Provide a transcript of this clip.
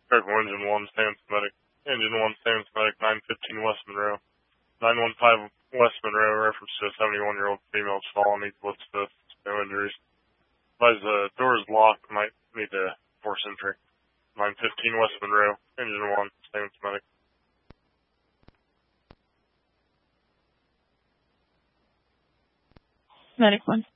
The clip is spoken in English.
Critical Engine 1, Stance Medic. Engine 1, Stance Medic, 915 West Monroe. 915 West Monroe, reference to a 71-year-old female fallen, needs lift assist, no injuries. Advise the door is locked, might need to force entry. 915 West Monroe, Engine 1, Stance Medic. Medic 1.